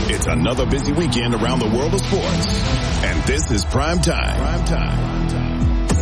It's another busy weekend around the world of sports. And this is Prime Time.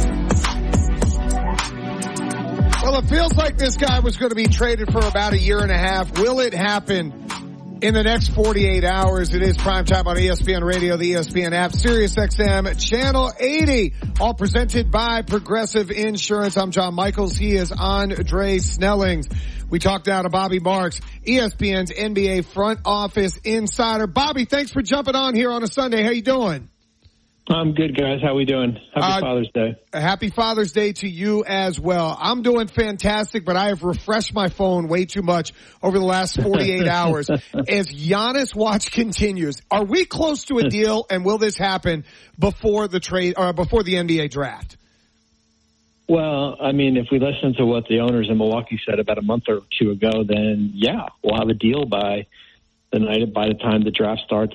Well, it feels like this guy was going to be traded for about a year and a half. Will it happen in the next 48 hours? It is Prime Time on ESPN Radio, the ESPN app, Sirius XM, Channel 80, all presented by Progressive Insurance. I'm John Michaels. He is Andre Snellings. We talked now to Bobby Marks, ESPN's NBA front office insider. Bobby, thanks for jumping on here on a Sunday. How you doing? I'm good, guys. How we doing? Happy Father's Day. Happy Father's Day to you as well. I'm doing fantastic, but I have refreshed my phone way too much over the last 48 hours. As Giannis watch continues, are we close to a deal, and will this happen before the trade or before the NBA draft? Well, I mean, if we listen to what the owners in Milwaukee said about a month or two ago, then yeah, we'll have a deal by the time the draft starts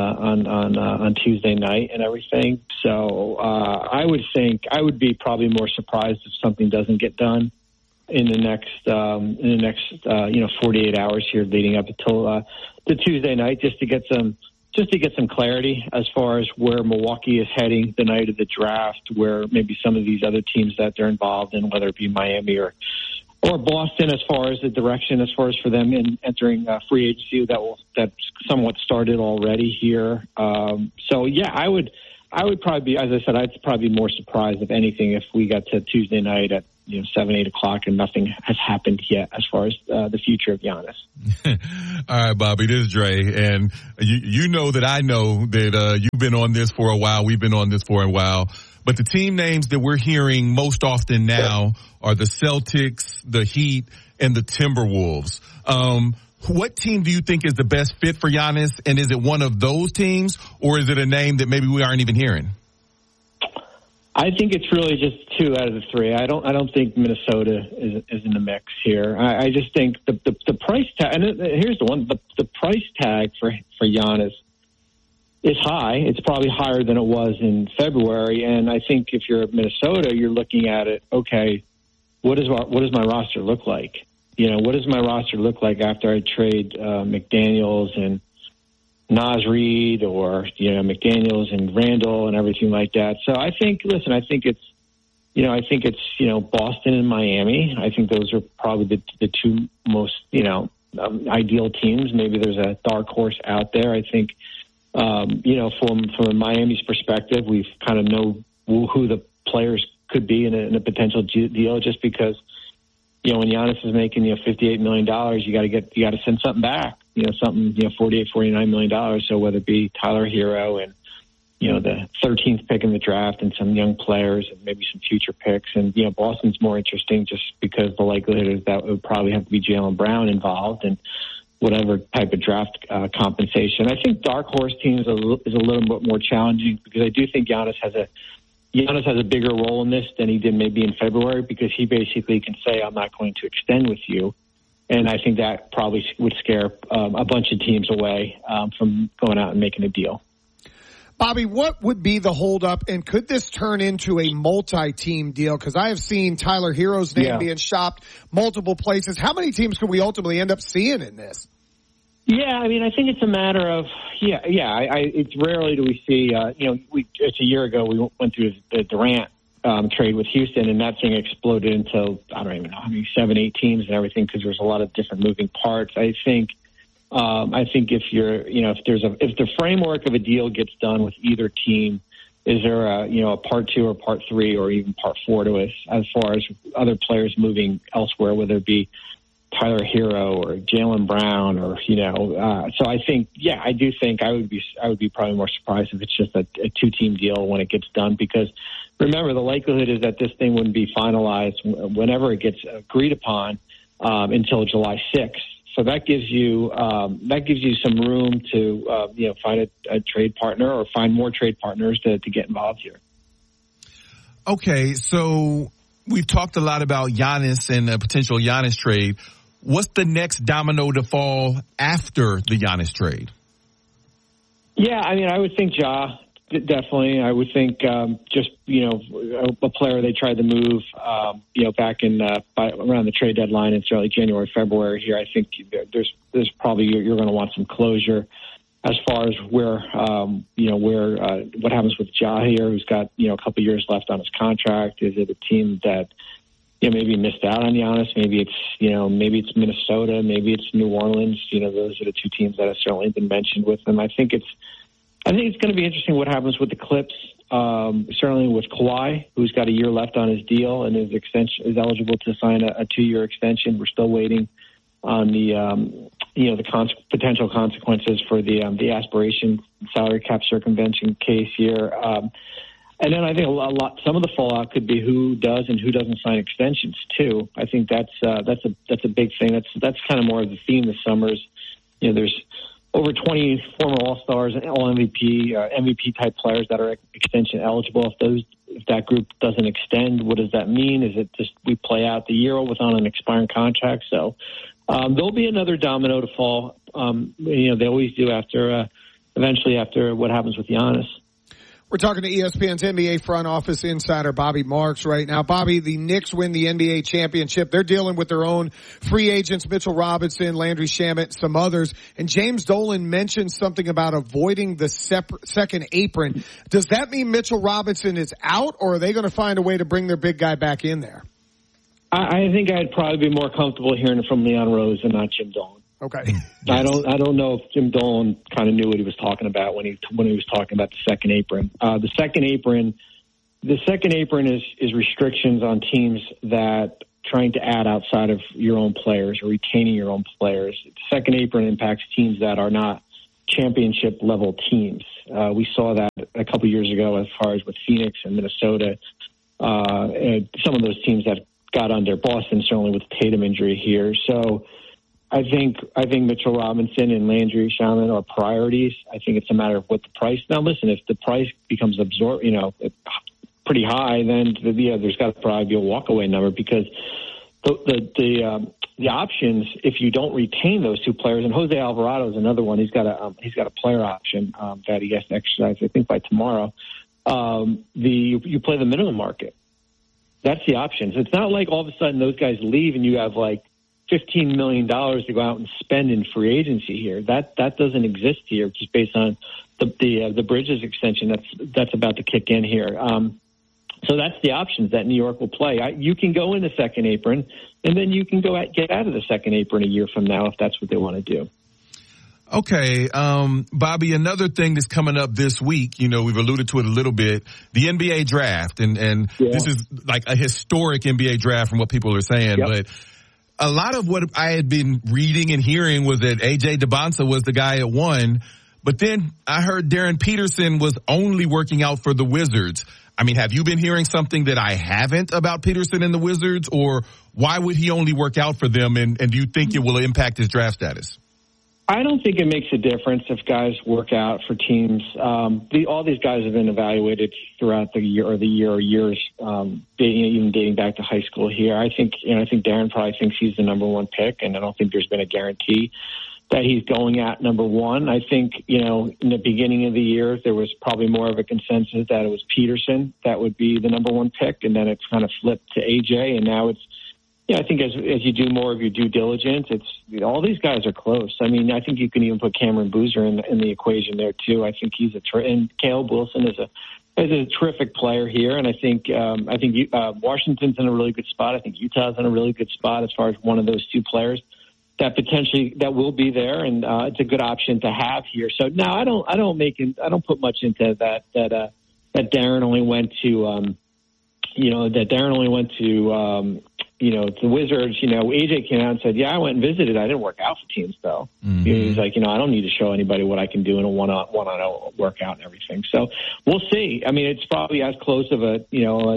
on Tuesday night and everything. So I would be probably more surprised if something doesn't get done in the next 48 hours here leading up until the Tuesday night, just to get some clarity as far as where Milwaukee is heading the night of the draft, where maybe some of these other teams that they're involved in, whether it be Miami or Boston, as far as the direction, as far as for them in entering free agency that's somewhat started already here. So yeah, I would probably be, as I said, I'd probably be more surprised if anything if we got to Tuesday night at 7, 8 o'clock and nothing has happened yet as far as the future of Giannis. All right, Bobby, this is Dre, and you know that I know that you've been on this for a while. We've been on this for a while. But the team names that we're hearing most often now are the Celtics, the Heat, and the Timberwolves. What team do you think is the best fit for Giannis? And is it one of those teams, or is it a name that maybe we aren't even hearing? I think it's really just 2 out of the 3. I don't think Minnesota is in the mix here. I just think the price tag, and here's the one, the price tag for Giannis is high. It's probably higher than it was in February. And I think if you're at Minnesota, you're looking at it, okay, what does my roster look like? What does my roster look like after I trade McDaniels and Naz Reid, or McDaniels and Randall and everything like that? So I think it's Boston and Miami. I think those are probably the two most ideal teams. Maybe there's a dark horse out there. I think from Miami's perspective, we've kind of know who the players could be in a potential deal, just because when Giannis is making $58 million, you got to send something back. $48, $49 million. So whether it be Tyler Hero and, the 13th pick in the draft and some young players and maybe some future picks. And, Boston's more interesting just because the likelihood is that it would probably have to be Jaylen Brown involved and whatever type of draft compensation. I think dark horse teams is a little bit more challenging, because I do think Giannis has a bigger role in this than he did maybe in February, because he basically can say, I'm not going to extend with you. And I think that probably would scare a bunch of teams away from going out and making a deal. Bobby, what would be the holdup, and could this turn into a multi-team deal? Because I have seen Tyler Hero's name being shopped multiple places. How many teams could we ultimately end up seeing in this? Yeah, I mean, I think it's a matter of it's rarely do we see. It's a year ago we went through the Durant trade with Houston, and that thing exploded into I don't even know how many 7, 8 teams and everything, because there's a lot of different moving parts. I think if if the framework of a deal gets done with either team, is there a part 2 or part 3 or even part 4 to us as far as other players moving elsewhere, whether it be Tyler Hero or Jaylen Brown or so I think I do think I would be probably more surprised if it's just a 2-team deal when it gets done, because remember, the likelihood is that this thing wouldn't be finalized whenever it gets agreed upon until July 6th. So that gives you some room to find a trade partner or find more trade partners to get involved here. Okay, so we've talked a lot about Giannis and a potential Giannis trade. What's the next domino to fall after the Giannis trade? Yeah, I mean, I would think Ja. Definitely. I would think just, a player they tried to move, back in around the trade deadline in certainly January, February here. I think there's probably you're going to want some closure as far as where what happens with Jair, who's got, a couple years left on his contract. Is it a team that, maybe missed out on Giannis? Maybe it's Minnesota, maybe it's New Orleans. Those are the two teams that have certainly been mentioned with them. I think it's going to be interesting what happens with the Clips. Certainly with Kawhi, who's got a year left on his deal and is eligible to sign a 2-year extension. We're still waiting on the potential consequences for the aspiration salary cap circumvention case here. And then I think some of the fallout could be who does and who doesn't sign extensions too. I think that's a big thing. That's kind of more of the theme this summer. There's over 20 former All-Stars and MVP type players that are extension eligible. If that group doesn't extend, what does that mean? Is it just we play out the year without an expiring contract? So there'll be another domino to fall. They always do eventually after what happens with Giannis. We're talking to ESPN's NBA front office insider, Bobby Marks, right now. Bobby, the Knicks win the NBA championship. They're dealing with their own free agents, Mitchell Robinson, Landry Shamet, some others. And James Dolan mentioned something about avoiding the second apron. Does that mean Mitchell Robinson is out, or are they going to find a way to bring their big guy back in there? I think I'd probably be more comfortable hearing it from Leon Rose and not Jim Dolan. Okay. I don't know if Jim Dolan kind of knew what he was talking about when he was talking about the second apron. The second apron is restrictions on teams that trying to add outside of your own players or retaining your own players. The second apron impacts teams that are not championship level teams. We saw that a couple years ago as far as with Phoenix and Minnesota, and some of those teams that got under Boston, certainly with the Tatum injury here. So I think Mitchell Robinson and Landry Shamet are priorities. I think it's a matter of what the price. Now, listen, if the price becomes pretty high, then there's got to probably be a walkaway number because the options if you don't retain those two players, and Jose Alvarado is another one. He's got a player option that he has to exercise, I think, by tomorrow. You play the minimum market. That's the options. It's not like all of a sudden those guys leave and you have like $15 million to go out and spend in free agency here. That doesn't exist here, just based on the Bridges extension that's about to kick in here. So that's the options that New York will play. You can go in the second apron, and then you can get out of the second apron a year from now if that's what they want to do. Okay, Bobby, another thing that's coming up this week, we've alluded to it a little bit, the NBA draft, and This is like a historic NBA draft from what people are saying, Yep. But a lot of what I had been reading and hearing was that A.J. DeBonsa was the guy at 1, but then I heard Darren Peterson was only working out for the Wizards. I mean, have you been hearing something that I haven't about Peterson and the Wizards, or why would he only work out for them, and do you think it will impact his draft status? I don't think it makes a difference if guys work out for teams. All these guys have been evaluated throughout the year or years, even dating back to high school here. I think Darren probably thinks he's the number one pick, and I don't think there's been a guarantee that he's going at number one. I think, in the beginning of the year, there was probably more of a consensus that it was Peterson that would be the number one pick, and then it's kind of flipped to AJ, and now it's, I think as you do more of your due diligence, it's all these guys are close. I mean, I think you can even put Cameron Boozer in the equation there too. I think he's and Caleb Wilson is a terrific player here, and I think Washington's in a really good spot. I think Utah's in a really good spot as far as one of those two players that potentially that will be there, and it's a good option to have here. So no, I don't put much into that Darren only went to the Wizards. AJ came out and said, I went and visited. I didn't work out for teams though. Mm-hmm. He's like, I don't need to show anybody what I can do in a one-on-one workout and everything. So we'll see. I mean, it's probably as close of a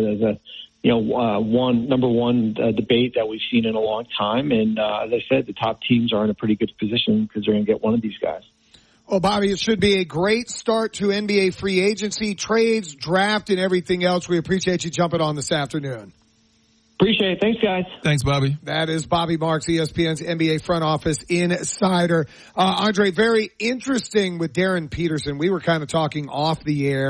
number one debate that we've seen in a long time. And as I said, the top teams are in a pretty good position because they're going to get one of these guys. Well, Bobby, it should be a great start to NBA free agency, trades, draft, and everything else. We appreciate you jumping on this afternoon. Appreciate it. Thanks, guys. Thanks, Bobby. That is Bobby Marks, ESPN's NBA front office insider. Andre, very interesting with Darren Peterson. We were kind of talking off the air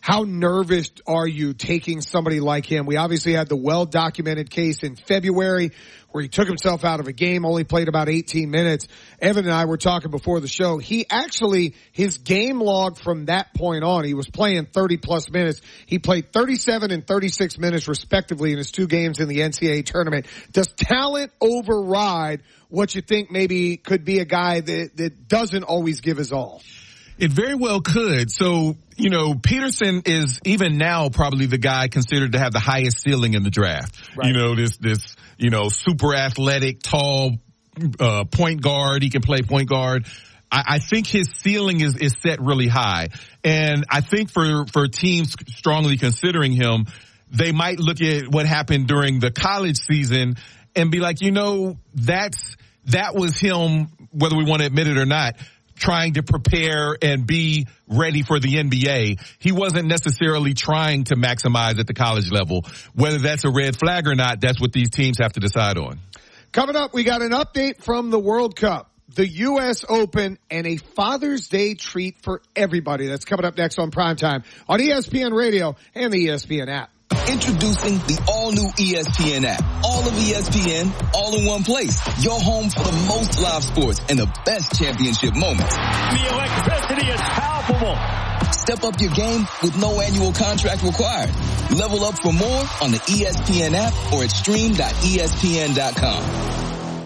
how nervous are you taking somebody like him? We obviously had the well-documented case in February where he took himself out of a game, only played about 18 minutes. Evan and I were talking before the show. His game log from that point on, he was playing 30-plus minutes. He played 37 and 36 minutes respectively in his 2 games in the NCAA tournament. Does talent override what you think maybe could be a guy that doesn't always give his all? It very well could. So, Peterson is even now probably the guy considered to have the highest ceiling in the draft. Right. This super athletic, tall, point guard. He can play point guard. I think his ceiling is set really high. And I think for teams strongly considering him, they might look at what happened during the college season and be like, that was him, whether we want to admit it or not, trying to prepare and be ready for the NBA. He wasn't necessarily trying to maximize at the college level. Whether that's a red flag or not, that's what these teams have to decide on. Coming up, we got an update from the World Cup, the U.S. Open, and a Father's Day treat for everybody. That's coming up next on Primetime on ESPN Radio and the ESPN app. Introducing the all-new ESPN app. All of ESPN, all in one place. Your home for the most live sports and the best championship moments. The electricity is palpable. Step up your game with no annual contract required. Level up for more on the ESPN app or at stream.espn.com.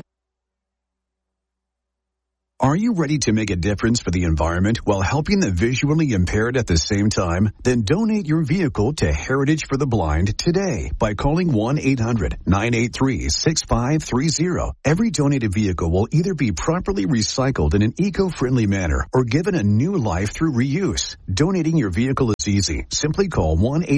Are you ready to make a difference for the environment while helping the visually impaired at the same time? Then donate your vehicle to Heritage for the Blind today by calling 1-800-983-6530. Every donated vehicle will either be properly recycled in an eco-friendly manner or given a new life through reuse. Donating your vehicle is easy. Simply call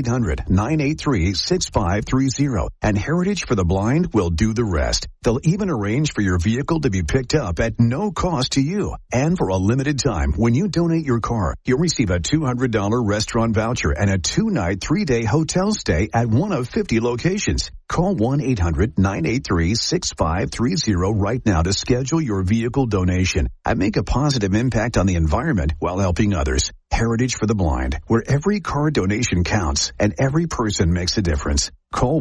1-800-983-6530 and Heritage for the Blind will do the rest. They'll even arrange for your vehicle to be picked up at no cost to you. And for a limited time, when you donate your car, you'll receive a $200 restaurant voucher and a 2-night, 3-day hotel stay at one of 50 locations. Call 1-800-983-6530 right now to schedule your vehicle donation and make a positive impact on the environment while helping others. Heritage for the Blind, where every car donation counts and every person makes a difference. Call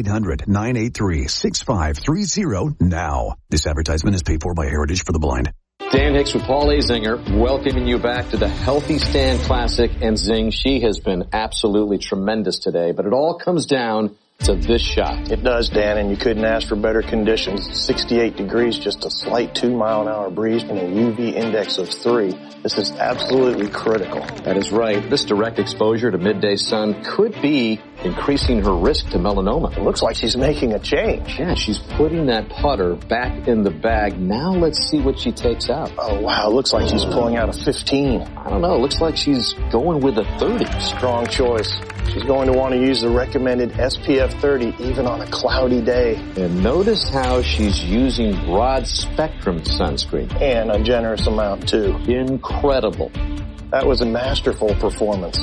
1-800-983-6530 now. This advertisement is paid for by Heritage for the Blind. Dan Hicks with Paul Azinger, welcoming you back to the Healthy Stand Classic. And Zing, she has been absolutely tremendous today, but it all comes down to this shot. It does, Dan, and you couldn't ask for better conditions. 68 degrees, just a slight 2-mile-an-hour breeze, and a UV index of 3. This is absolutely critical. That is right. This direct exposure to midday sun could be increasing her risk to melanoma. It looks like she's making a change. Yeah, she's putting that putter back in the bag. Now let's see what she takes out. Oh, wow. It looks like she's pulling out a 15. I don't know. It looks like she's going with a 30. Strong choice. She's going to want to use the recommended SPF 30 even on a cloudy day. And notice how she's using broad spectrum sunscreen. And a generous amount, too. Incredible. That was a masterful performance.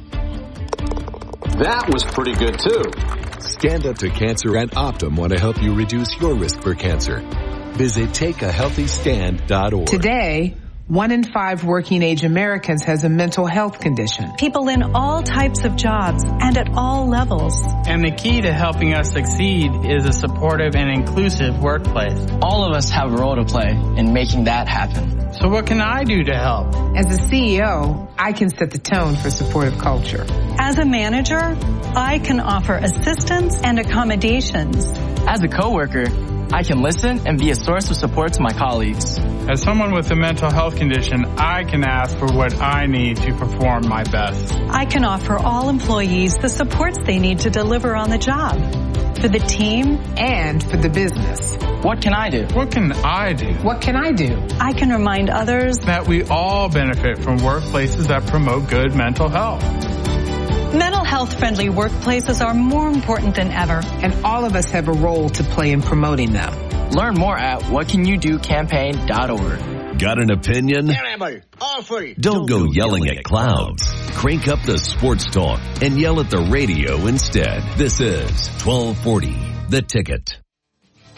That was pretty good, too. Stand Up to Cancer and Optum want to help you reduce your risk for cancer. Visit takeahealthystand.org. Today, 1 in 5 working-age Americans has a mental health condition. People in all types of jobs and at all levels. And the key to helping us succeed is a supportive and inclusive workplace. All of us have a role to play in making that happen. So what can I do to help? As a CEO, I can set the tone for supportive culture. As a manager, I can offer assistance and accommodations. As a coworker, I can listen and be a source of support to my colleagues. As someone with a mental health condition, I can ask for what I need to perform my best. I can offer all employees the supports they need to deliver on the job, for the team and for the business. What can I do? What can I do? What can I do? I can remind others that we all benefit from workplaces that promote good mental health. Mental health-friendly workplaces are more important than ever. And all of us have a role to play in promoting them. Learn more at whatcanyoudocampaign.org. Got an opinion? Don't go yelling at clouds. Crank up the sports talk and yell at the radio instead. This is 1240 The Ticket.